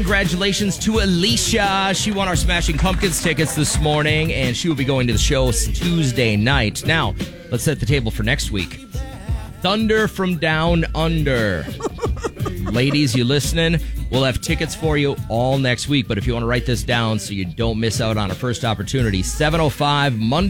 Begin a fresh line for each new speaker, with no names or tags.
Congratulations to Alicia. She won our Smashing Pumpkins tickets this morning, and she will be going to the show Tuesday night. Now, let's set the table for next week. Thunder from Down Under. Ladies, you listening? We'll have tickets for you all next week, but if you want to write this down so you don't miss out on a first opportunity, 7:05 Monday.